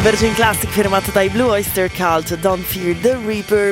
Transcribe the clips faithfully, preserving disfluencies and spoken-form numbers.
Virgin Classic firmato dai Blue Oyster Cult, Don't Fear the Reaper,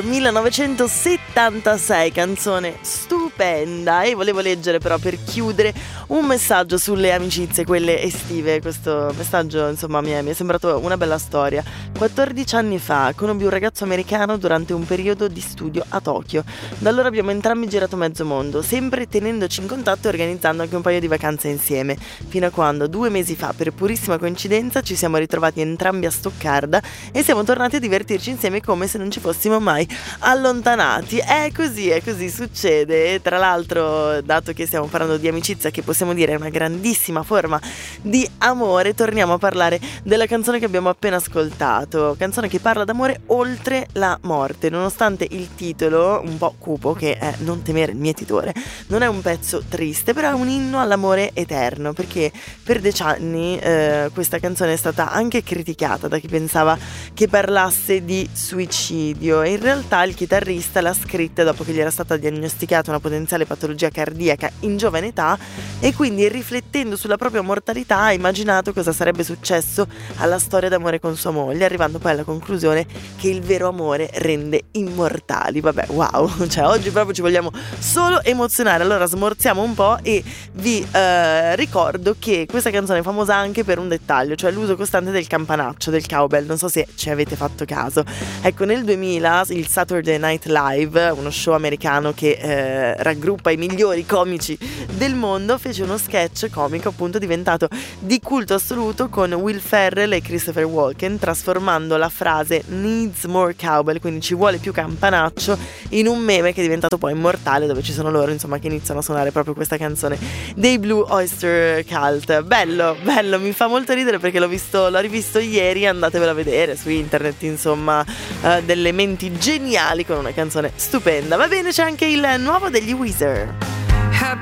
millenovecentosettantasei, canzone stupenda. E volevo leggere però per chiudere un messaggio sulle amicizie, quelle estive. Questo messaggio insomma mi è, mi è sembrato una bella storia. quattordici anni fa conobbi un ragazzo americano durante un periodo di studio a Tokyo. Da allora abbiamo entrambi girato mezzo mondo, sempre tenendoci in contatto e organizzando anche un paio di vacanze insieme, fino a quando due mesi fa, per purissima coincidenza, ci siamo ritrovati entrambi a Stoccarda e siamo tornati a divertirci insieme come se non ci fossimo mai allontanati. È così, è così, succede. E tra l'altro, dato che stiamo parlando di amicizia, che possiamo dire è una grandissima forma di amore, torniamo a parlare della canzone che abbiamo appena ascoltato, canzone che parla d'amore oltre la morte, nonostante il titolo un po' cupo, che è Non temere il mietitore. Non è un pezzo triste, però è un inno all'amore eterno, perché per decenni eh, questa canzone è stata anche criticata da chi pensava che parlasse di suicidio, e in realtà il chitarrista l'ha scritta dopo che gli era stata diagnosticata una potenziale patologia cardiaca in giovane età, e quindi, riflettendo sulla propria mortalità, ha immaginato cosa sarebbe successo alla storia d'amore con sua moglie, arrivando poi alla conclusione che il vero amore rende immortali. Vabbè, wow, cioè oggi proprio ci vogliamo solo emozionare. Allora smorziamo un po' e vi eh, ricordo che questa canzone è famosa anche per un dettaglio, cioè l'uso costante del campanaccio, del cowbell. Non so se ci avete fatto caso. Ecco, nel duemila il Saturday Night Live, uno show americano che eh, raggruppa i migliori comici del mondo, fece uno sketch comico appunto diventato di culto assoluto con Will Ferrell e Christopher Walken, trasformando la frase needs more cowbell, quindi ci vuole più campanaccio, in un meme che è diventato poi immortale, dove ci sono loro insomma che iniziano a suonare proprio questa canzone dei Blue Oyster Cult. Bello, bello, mi fa molto ridere perché l'ho visto, l'ho rivisto ieri, andatevelo a vedere su internet, insomma, uh, delle menti geniali con una canzone stupenda. Va bene, c'è anche il nuovo degli Weezer.